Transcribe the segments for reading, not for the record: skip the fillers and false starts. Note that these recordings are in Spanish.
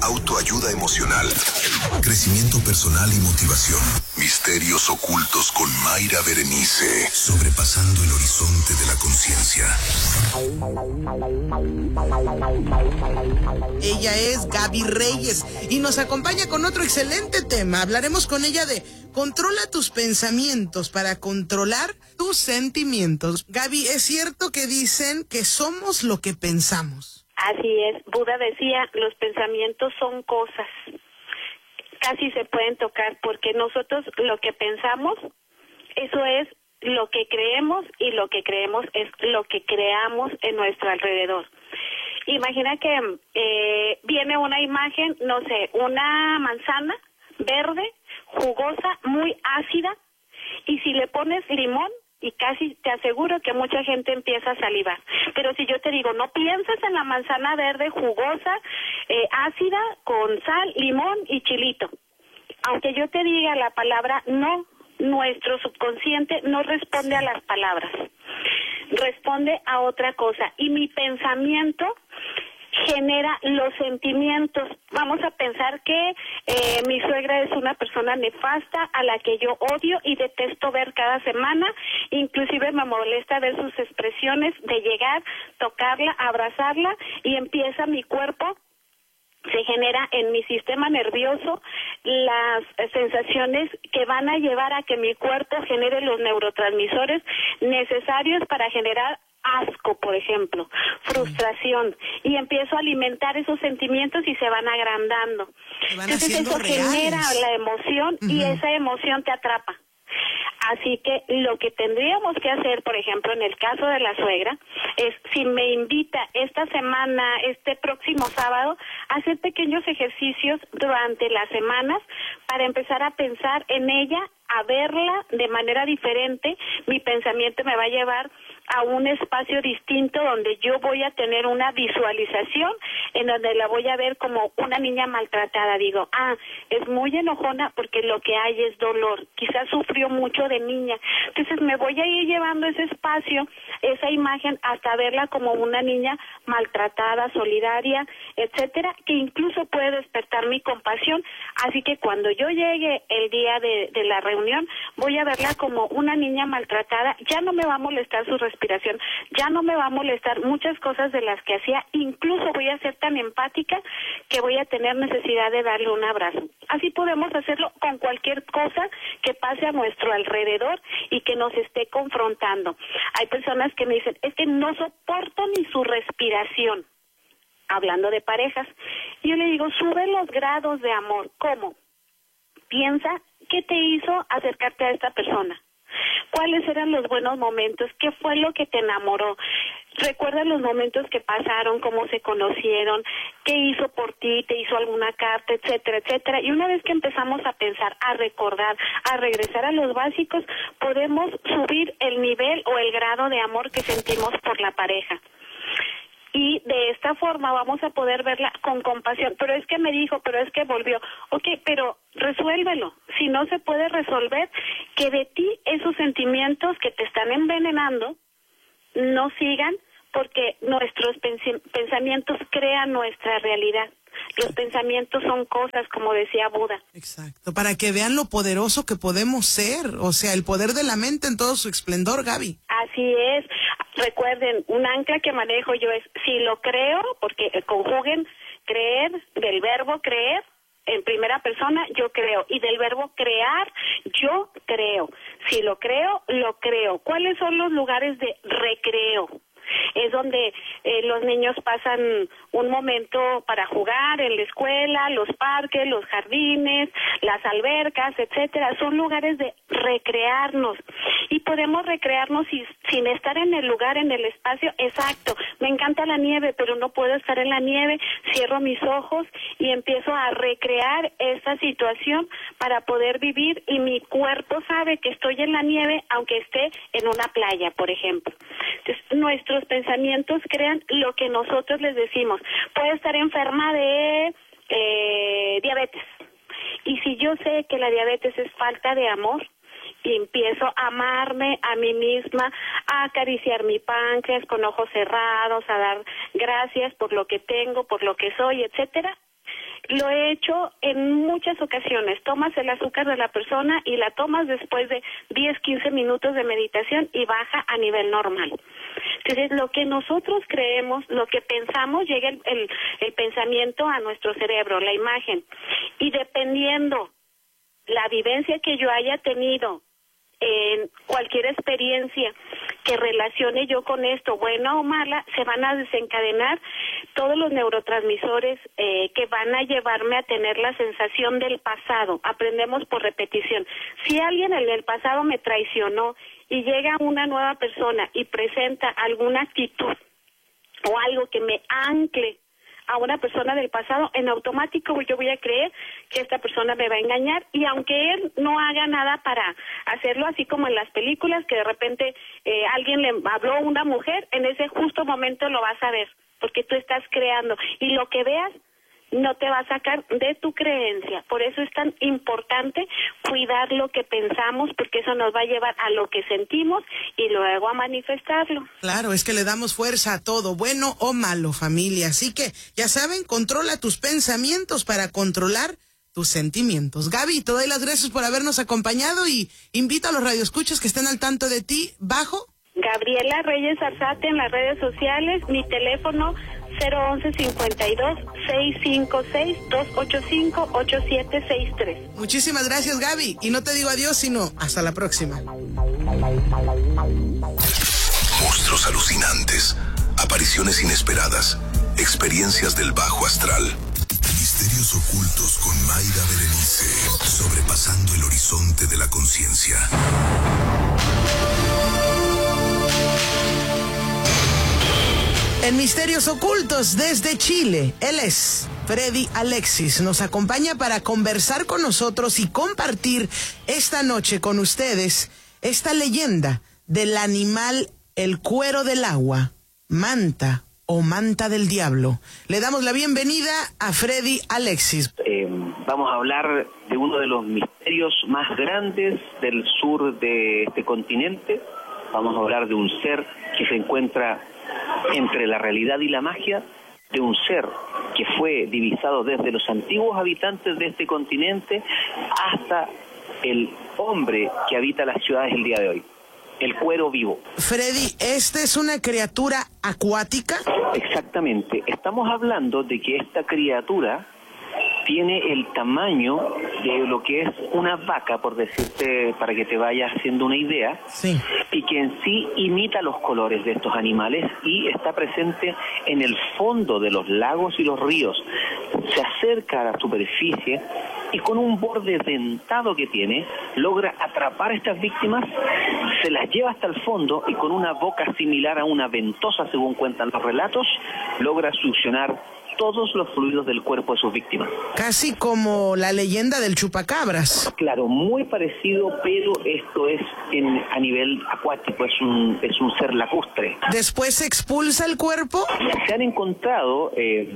autoayuda emocional, crecimiento personal y motivación. Misterios ocultos con Mayra Berenice, sobrepasando el horizonte de la conciencia. Ella es Gaby Reyes y nos acompaña con otro excelente tema. Hablaremos con ella de controla tus pensamientos para controlar tus sentimientos. Gaby, ¿es cierto que dicen que somos lo que pensamos? Así es. Buda decía, los pensamientos son cosas. Casi se pueden tocar porque nosotros lo que pensamos, eso es lo que creemos y lo que creemos es lo que creamos en nuestro alrededor. Imagina que viene una imagen, no sé, una manzana verde, jugosa, muy ácida, y si le pones limón, y casi te aseguro que mucha gente empieza a salivar. Pero si yo te digo, no pienses en la manzana verde, jugosa, ácida, con sal, limón y chilito. Aunque yo te diga la palabra no, nuestro subconsciente no responde a las palabras, responde a otra cosa. Y mi pensamiento genera los sentimientos. Vamos a pensar que mi suegra es una persona nefasta a la que yo odio y detesto ver cada semana, inclusive me molesta ver sus expresiones de llegar, tocarla, abrazarla, y empieza mi cuerpo, se genera en mi sistema nervioso las sensaciones que van a llevar a que mi cuerpo genere los neurotransmisores necesarios para generar asco, por ejemplo, frustración, y empiezo a alimentar esos sentimientos y se van agrandando. Entonces eso genera la emoción y esa emoción te atrapa. Así que lo que tendríamos que hacer, por ejemplo, en el caso de la suegra, es si me invita esta semana, este próximo sábado, a hacer pequeños ejercicios durante las semanas para empezar a pensar en ella, a verla de manera diferente. Mi pensamiento me va a llevar a un espacio distinto donde yo voy a tener una visualización en donde la voy a ver como una niña maltratada. Digo, es muy enojona porque lo que hay es dolor, quizás sufrió mucho de niña. Entonces me voy a ir llevando ese espacio, esa imagen, hasta verla como una niña maltratada, solidaria, etcétera, que incluso puede despertar mi compasión. Así que cuando yo llegue el día de la reunión, voy a verla como una niña maltratada. Ya no me va a molestar su respiración, ya no me va a molestar muchas cosas de las que hacía, incluso voy a ser tan empática que voy a tener necesidad de darle un abrazo. Así podemos hacerlo con cualquier cosa que pase a nuestro alrededor y que nos esté confrontando. Hay personas que me dicen, es que no soporto ni su respiración, hablando de parejas. Y yo le digo, sube los grados de amor. ¿Cómo? Piensa, ¿qué te hizo acercarte a esta persona? ¿Cuáles eran los buenos momentos? ¿Qué fue lo que te enamoró? Recuerda los momentos que pasaron, cómo se conocieron, qué hizo por ti, te hizo alguna carta, etcétera, etcétera. Y una vez que empezamos a pensar, a recordar, a regresar a los básicos, podemos subir el nivel o el grado de amor que sentimos por la pareja. Y de esta forma vamos a poder verla con compasión. Pero es que me dijo, pero es que volvió. Ok, pero resuélvelo. Si no se puede resolver, que de ti esos sentimientos que te están envenenando no sigan, porque nuestros pensamientos crean nuestra realidad. Los pensamientos son cosas, como decía Buda. Exacto, para que vean lo poderoso que podemos ser, o sea, el poder de la mente en todo su esplendor, Gaby. Así es. Recuerden, un ancla que manejo yo es, si lo creo, porque conjuguen creer, del verbo creer, en primera persona, yo creo, y del verbo crear, yo creo. Si lo creo, lo creo. ¿Cuáles son los lugares de recreo? Es donde los niños pasan un momento para jugar en la escuela, los parques, los jardines, las albercas, etcétera. Son lugares de recrearnos y podemos recrearnos sin estar en el lugar, en el espacio exacto. Me encanta la nieve, pero no puedo estar en la nieve. Cierro mis ojos y empiezo a recrear esa situación para poder vivir, y mi cuerpo sabe que estoy en la nieve aunque esté en una playa, por ejemplo. Entonces, nuestros pensamientos crean lo que nosotros les decimos. Puedo estar enferma de diabetes, y si yo sé que la diabetes es falta de amor, y empiezo a amarme a mí misma, a acariciar mi páncreas con ojos cerrados, a dar gracias por lo que tengo, por lo que soy, etcétera, Lo he hecho en muchas ocasiones. Tomas el azúcar de la persona y la tomas después de 10, 15 minutos de meditación y baja a nivel normal. Entonces, lo que nosotros creemos, lo que pensamos, llega el pensamiento a nuestro cerebro, la imagen. Y dependiendo la vivencia que yo haya tenido en cualquier experiencia que relacione yo con esto, buena o mala, se van a desencadenar todos los neurotransmisores que van a llevarme a tener la sensación del pasado. Aprendemos por repetición. Si alguien en el pasado me traicionó y llega una nueva persona y presenta alguna actitud o algo que me ancle a una persona del pasado, en automático yo voy a creer que esta persona me va a engañar, y aunque él no haga nada para hacerlo, así como en las películas, que de repente alguien le habló a una mujer, en ese justo momento lo vas a ver, porque tú estás creando, y lo que veas no te va a sacar de tu creencia. Por eso es tan importante cuidar lo que pensamos, porque eso nos va a llevar a lo que sentimos y luego a manifestarlo. Claro, es que le damos fuerza a todo, bueno o malo, familia. Así que, ya saben, controla tus pensamientos para controlar tus sentimientos. Gaby, te doy las gracias por habernos acompañado y invito a los radioescuchas que estén al tanto de ti. ¿Bajo? Gabriela Reyes Arzate en las redes sociales, mi teléfono 011-52-656-285-8763. Muchísimas gracias, Gaby, y no te digo adiós, sino hasta la próxima. Monstruos alucinantes, apariciones inesperadas, experiencias del bajo astral, misterios ocultos con Mayra Berenice, sobrepasando el horizonte de la conciencia. En Misterios Ocultos desde Chile, él es Freddy Alexis. Nos acompaña para conversar con nosotros y compartir esta noche con ustedes esta leyenda del animal, el cuero del agua, manta o manta del diablo. Le damos la bienvenida a Freddy Alexis. Vamos a hablar de uno de los misterios más grandes del sur de este continente. Vamos a hablar de un ser que se encuentra entre la realidad y la magia, de un ser que fue divisado desde los antiguos habitantes de este continente hasta el hombre que habita las ciudades el día de hoy, el cuero vivo. Freddy, ¿esta es una criatura acuática? Exactamente, estamos hablando de que esta criatura tiene el tamaño de lo que es una vaca, por decirte, para que te vayas haciendo una idea, sí, y que en sí imita los colores de estos animales y está presente en el fondo de los lagos y los ríos. Se acerca a la superficie y con un borde dentado que tiene, logra atrapar a estas víctimas, se las lleva hasta el fondo y con una boca similar a una ventosa, según cuentan los relatos, logra succionar todos los fluidos del cuerpo de sus víctimas. Casi como la leyenda del chupacabras. Claro, muy parecido, pero esto es a nivel acuático, es un ser lacustre. ¿Después se expulsa el cuerpo? Se han encontrado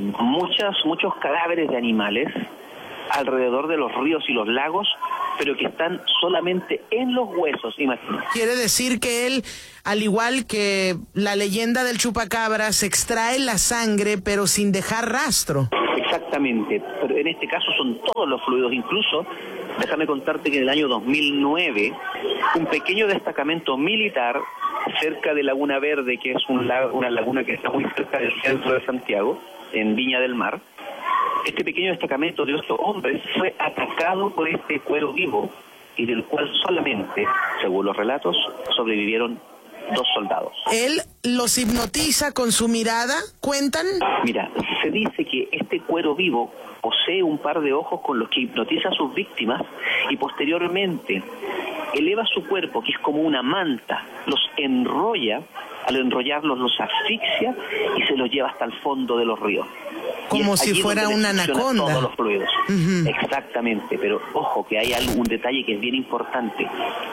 muchos cadáveres de animales alrededor de los ríos y los lagos, pero que están solamente en los huesos, imagínate. Quiere decir que él, al igual que la leyenda del chupacabras, extrae la sangre, pero sin dejar rastro. Exactamente, pero en este caso son todos los fluidos. Incluso, déjame contarte que en el año 2009, un pequeño destacamento militar cerca de Laguna Verde, que es una laguna que está muy cerca del centro de Santiago, en Viña del Mar, este pequeño destacamento de 8 hombres fue atacado por este cuero vivo y del cual solamente, según los relatos, sobrevivieron 2 soldados. ¿Él los hipnotiza con su mirada? ¿Cuentan? Mira, se dice que este cuero vivo posee un par de ojos con los que hipnotiza a sus víctimas y posteriormente eleva su cuerpo, que es como una manta, los enrolla, al enrollarlos los asfixia y se los lleva hasta el fondo de los ríos. Como si fuera una anaconda. Todos los fluidos. Exactamente, pero ojo que hay algún detalle que es bien importante.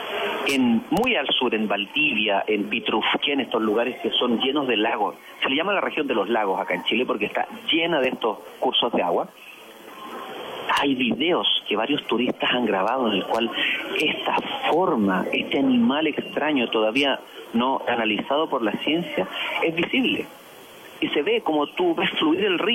Muy al sur, en Valdivia, en Pitrufquén, en estos lugares que son llenos de lagos, se le llama la región de los lagos acá en Chile porque está llena de estos cursos de agua. Hay videos que varios turistas han grabado en el cual esta forma, este animal extraño todavía no analizado por la ciencia, es visible. Y se ve como tú ves fluir el río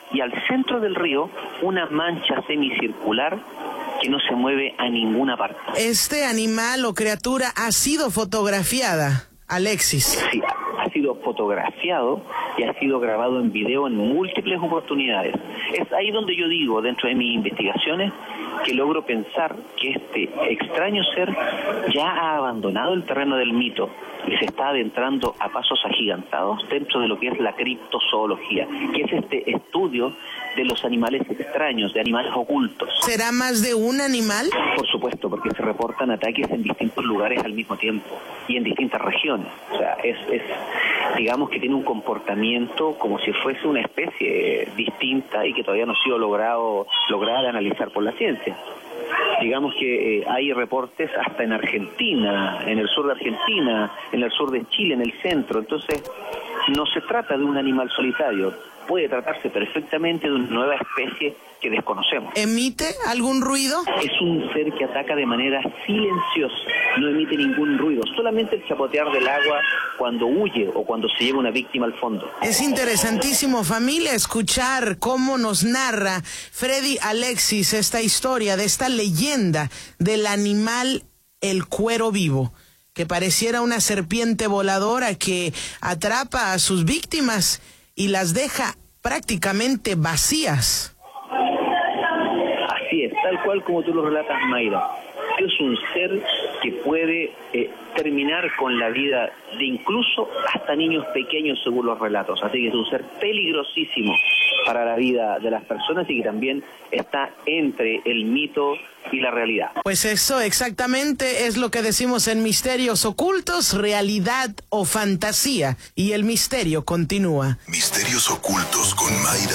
y al centro del río una mancha semicircular que no se mueve a ninguna parte. Este animal o criatura ha sido fotografiada, Alexis. Sí, ha sido fotografiado y ha sido grabado en video en múltiples oportunidades. Es ahí donde yo digo, dentro de mis investigaciones, que logro pensar que este extraño ser ya ha abandonado el terreno del mito y se está adentrando a pasos agigantados dentro de lo que es la criptozoología, que es este estudio de los animales extraños, de animales ocultos. ¿Será más de un animal? Por supuesto, porque se reportan ataques en distintos lugares al mismo tiempo y en distintas regiones. O sea, digamos que tiene un comportamiento como si fuese una especie distinta y que todavía no ha sido lograda de analizar por la ciencia. Digamos que hay reportes hasta en Argentina, en el sur de Argentina, en el sur de Chile, en el centro. Entonces, no se trata de un animal solitario. Puede tratarse perfectamente de una nueva especie que desconocemos. ¿Emite algún ruido? Es un ser que ataca de manera silenciosa, no emite ningún ruido, solamente el chapotear del agua cuando huye o cuando se lleva una víctima al fondo. Es interesantísimo, familia, escuchar cómo nos narra Freddy Alexis esta historia de esta leyenda del animal el cuero vivo, que pareciera una serpiente voladora que atrapa a sus víctimas y las deja prácticamente vacías. Así es, tal cual como tú lo relatas, Mayra. Es un ser que puede terminar con la vida de incluso hasta niños pequeños, según los relatos. Así que es un ser peligrosísimo para la vida de las personas y que también está entre el mito y la realidad. Pues eso exactamente es lo que decimos en Misterios Ocultos, realidad o fantasía. Y el misterio continúa. Misterios Ocultos con Mayra